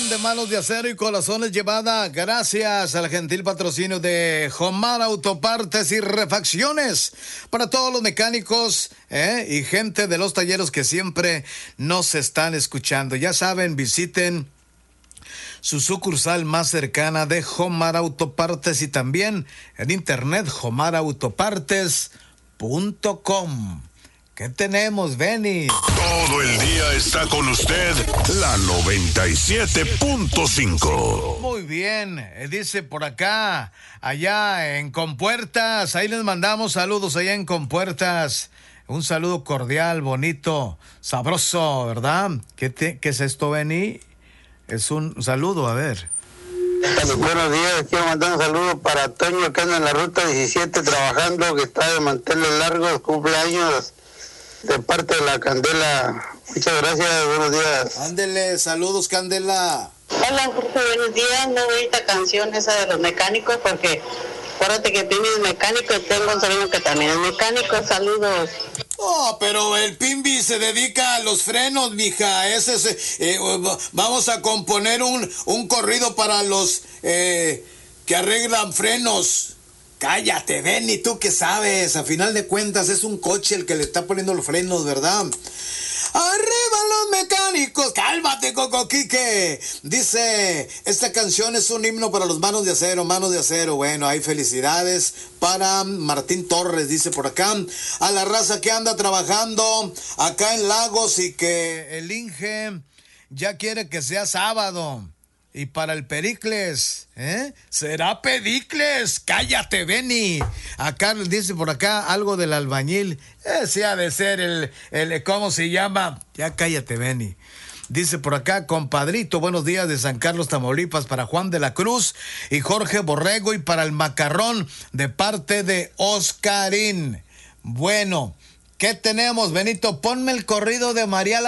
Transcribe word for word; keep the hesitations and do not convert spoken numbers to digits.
de Manos de Acero y Corazones llevada gracias al gentil patrocinio de Jomar Autopartes y Refacciones para todos los mecánicos ¿eh? y gente de los talleres que siempre nos están escuchando. Ya saben, visiten su sucursal más cercana de Jomar Autopartes y también en internet jomar autopartes punto com. ¿Qué tenemos, Benny? Todo el día está con usted la noventa y siete punto cinco. Muy bien, eh, dice por acá, allá en Compuertas, ahí les mandamos saludos allá en Compuertas. Un saludo cordial, bonito, sabroso, ¿verdad? ¿Qué, te, qué es esto, Benny? Es un saludo, a ver. Buenos días, quiero mandar un saludo para Toño que anda en la ruta diecisiete trabajando, que está de manteles largos, cumpleaños de parte de la Candela. Muchas gracias, buenos días. Ándele, saludos, Candela. Hola, Jorge, buenos días. No voy a esta canción esa de los mecánicos porque acuérdate que Pimbi es mecánico y tengo un sobrino que también es mecánico. Saludos. Oh, pero el Pimbi se dedica a los frenos, mija. Ese es, eh, vamos a componer un, un corrido para los eh, que arreglan frenos. Cállate, Benny, ¿tú qué sabes? A final de cuentas es un coche el que le está poniendo los frenos, ¿verdad? ¡Arriba los mecánicos! ¡Cálmate, Coco Quique! Dice, esta canción es un himno para los Manos de Acero, Manos de Acero. Bueno, hay felicidades para Martín Torres, dice por acá. A la raza que anda trabajando acá en Lagos y que el Inge ya quiere que sea sábado. Y para el Pericles, ¿eh? Será Pedicles. Cállate, Benny. Acá dice por acá algo del albañil. Ese ha de ser el, el, ¿cómo se llama? Ya cállate, Benny. Dice por acá, compadrito, buenos días de San Carlos, Tamaulipas, para Juan de la Cruz y Jorge Borrego y para el Macarrón de parte de Oscarín. Bueno, ¿qué tenemos, Benito? Ponme el corrido de María